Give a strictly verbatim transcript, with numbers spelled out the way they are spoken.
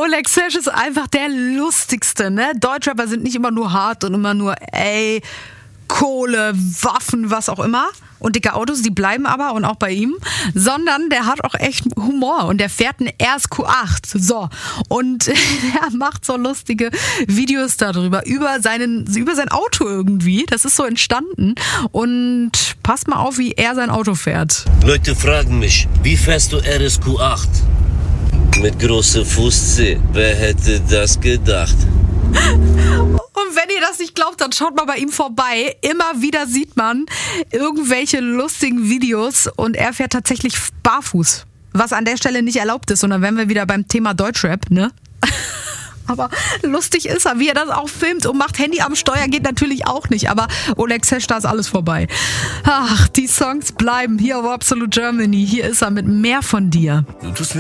Oleg Sesh ist einfach der lustigste, ne? Deutschrapper sind nicht immer nur hart und immer nur, ey, Kohle, Waffen, was auch immer. Und dicke Autos, die bleiben aber und auch bei ihm. Sondern der hat auch echt Humor und der fährt einen R S Q acht. So. Und er macht so lustige Videos darüber, über, seinen, über sein Auto irgendwie. Das ist so entstanden. Und passt mal auf, wie er sein Auto fährt. Leute fragen mich, wie fährst du R S Q acht? Mit großer Fuß-C. Wer hätte das gedacht? Und wenn ihr das nicht glaubt, dann schaut mal bei ihm vorbei. Immer wieder sieht man irgendwelche lustigen Videos und er fährt tatsächlich barfuß. Was an der Stelle nicht erlaubt ist. Und dann wären wir wieder beim Thema Deutschrap, ne? Aber lustig ist er, wie er das auch filmt und macht. Handy am Steuer geht natürlich auch nicht. Aber Oleg Sesh, da ist alles vorbei. Ach, die Songs bleiben hier auf Absolute Germany. Hier ist er mit Mehr von dir. Du tust mir